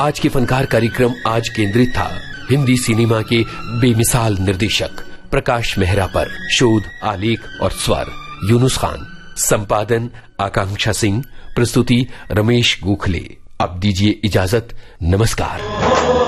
आज के फनकार कार्यक्रम आज केंद्रित था हिंदी सिनेमा के बेमिसाल निर्देशक प्रकाश मेहरा पर। शोध, आलेख और स्वर यूनुस खान, संपादन आकांक्षा सिंह, प्रस्तुति रमेश गोखले। अब दीजिए इजाजत, नमस्कार।